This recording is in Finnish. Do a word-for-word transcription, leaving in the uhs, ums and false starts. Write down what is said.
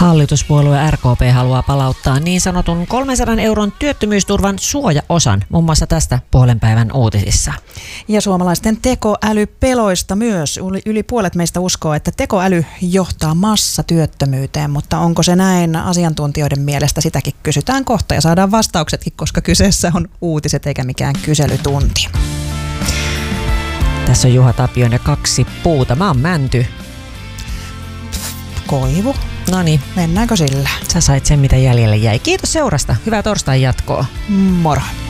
Hallituspuolue R K P haluaa palauttaa niin sanotun kolmensadan euron työttömyysturvan suojaosan, muun muassa tästä puolen päivän uutisissa. Ja suomalaisten tekoälypeloista myös. Yli puolet meistä uskoo, että tekoäly johtaa massatyöttömyyteen, mutta onko se näin? Asiantuntijoiden mielestä sitäkin kysytään kohta ja saadaan vastauksetkin, koska kyseessä on uutiset eikä mikään kyselytunti. Tässä on Juha Tapion ja kaksi puuta. Mä oon Mänty. Koivu. Noniin. Mennäänkö sillä? Sä sait sen, mitä jäljelle jäi. Kiitos seurasta. Hyvää torstain jatkoa. Moro.